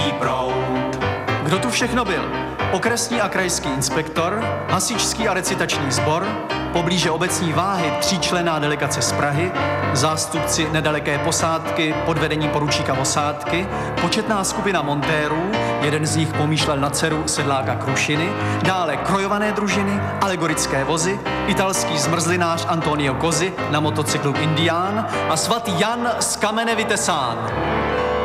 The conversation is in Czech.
Kdo tu všechno byl? Okresní a krajský inspektor, hasičský a recitační sbor, poblíže obecní váhy tříčlenná delegace z Prahy, zástupci nedaleké posádky pod vedením poručíka Osádky, početná skupina montérů, jeden z nich pomýšlel na dceru sedláka Krušiny, dále krojované družiny, alegorické vozy, italský zmrzlinář Antonio Cosi na motocyklu Indián a svatý Jan z Kamene Vitesán.